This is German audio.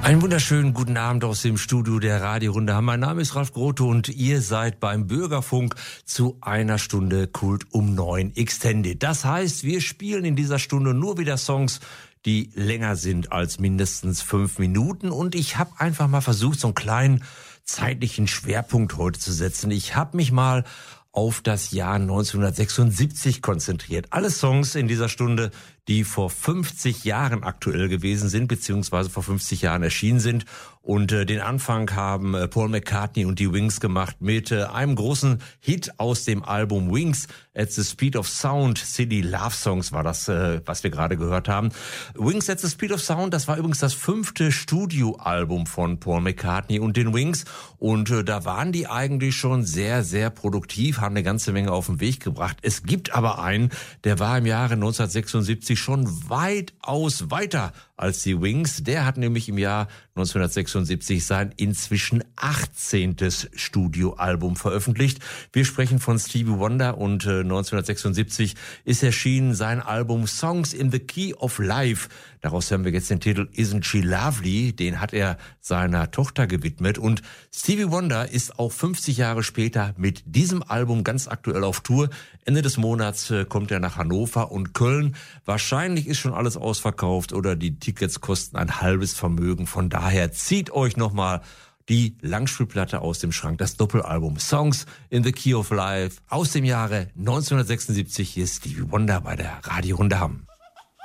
Einen wunderschönen guten Abend aus dem Studio der Radiorunde. Mein Name ist Ralf Grote und ihr seid beim Bürgerfunk zu einer Stunde Kult um 9 Extended. Das heißt, wir spielen in dieser Stunde nur wieder Songs, die länger sind als mindestens 5 Minuten. Und ich habe einfach mal versucht, so einen kleinen zeitlichen Schwerpunkt heute zu setzen. Ich habe mich mal auf das Jahr 1976 konzentriert. Alle Songs in dieser Stunde, die vor 50 Jahren aktuell gewesen sind, beziehungsweise vor 50 Jahren erschienen sind. Und den Anfang haben Paul McCartney und die Wings gemacht mit einem großen Hit aus dem Album Wings, At the Speed of Sound. Silly Love Songs war das, was wir gerade gehört haben. Wings at the Speed of Sound, das war übrigens das 5. Studioalbum von Paul McCartney und den Wings. Und da waren die eigentlich schon sehr, sehr produktiv, haben eine ganze Menge auf den Weg gebracht. Es gibt aber einen, der war im Jahre 1976 schon weitaus weiter als die Wings. Der hat nämlich im Jahr 1976 sein inzwischen 18. Studioalbum veröffentlicht. Wir sprechen von Stevie Wonder und 1976 ist erschienen sein Album Songs in the Key of Life. Daraus hören wir jetzt den Titel Isn't She Lovely? Den hat er seiner Tochter gewidmet. Und Stevie Wonder ist auch 50 Jahre später mit diesem Album ganz aktuell auf Tour. Ende des Monats kommt er nach Hannover und Köln. Wahrscheinlich ist schon alles ausverkauft oder die Tickets kosten ein halbes Vermögen. Von daher zieht euch nochmal die Langspielplatte aus dem Schrank, das Doppelalbum Songs in the Key of Life aus dem Jahre 1976. Hier ist Stevie Wonder bei der Radiorunde Hamm.